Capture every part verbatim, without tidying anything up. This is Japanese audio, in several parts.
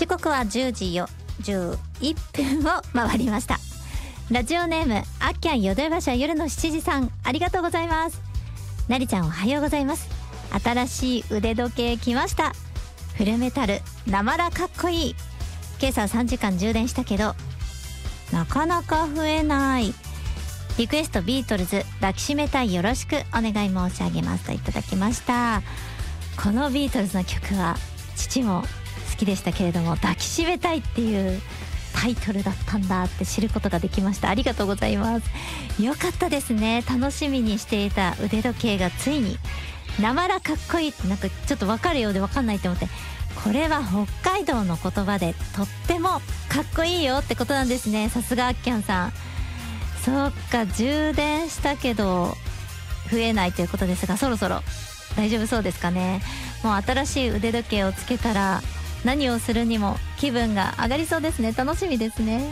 時刻はじゅうじよじゅういっぷんを回りました。ラジオネームあっきゃんよどいばしは夜のしちじさん、ありがとうございます。なりちゃんおはようございます。新しい腕時計来ました。フルメタルなまらかっこいい。今朝さんじかん充電したけどなかなか増えない。リクエストビートルズ抱きしめたいよろしくお願い申し上げますといただきました。このビートルズの曲は父も好きでしたけれども、抱きしめたいっていうタイトルだったんだって知ることができました。ありがとうございます。よかったですね。楽しみにしていた腕時計がついになまらかっこいいって、なんかちょっと分かるようで分かんないと思って、これは北海道の言葉でとってもかっこいいよってことなんですね。さすがあっきゃんさん。そっか、充電したけど増えないということですが、そろそろ大丈夫そうですかね。もう新しい腕時計をつけたら何をするにも気分が上がりそうですね。楽しみですね。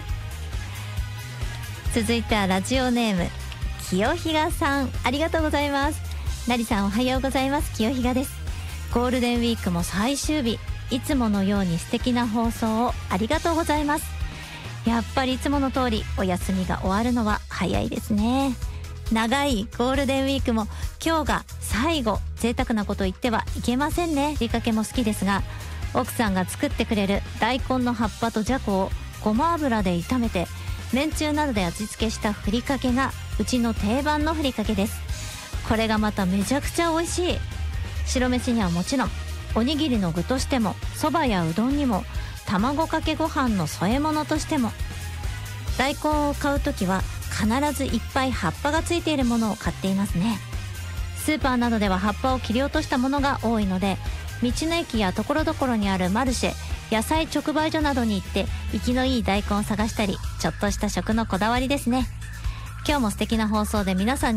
続いてはラジオネーム清比嘉さん、ありがとうございます。なりさんおはようございます。清比嘉です。ゴールデンウィークも最終日、いつものように素敵な放送をありがとうございます。やっぱりいつもの通りお休みが終わるのは早いですね。長いゴールデンウィークも今日が最後。贅沢なこと言ってはいけませんね。出かけも好きですが、奥さんが作ってくれる大根の葉っぱとじゃこをごま油で炒めてめんつゆなどで味付けしたふりかけがうちの定番のふりかけです。これがまためちゃくちゃ美味しい。白飯にはもちろん、おにぎりの具としても、そばやうどんにも、卵かけご飯の添え物としても。大根を買うときは必ずいっぱい葉っぱがついているものを買っていますね。スーパーなどでは葉っぱを切り落としたものが多いので、道の駅やところどころにあるマルシェ、野菜直売所などに行って生きのいい大根を探したり、ちょっとした食のこだわりですね。今日も素敵な放送で皆さんに